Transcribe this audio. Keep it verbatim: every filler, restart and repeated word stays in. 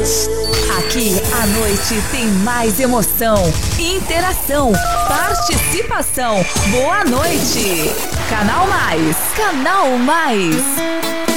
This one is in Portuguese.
Aqui a noite tem mais emoção, interação, participação. Boa noite. Canal Mais. Canal Mais.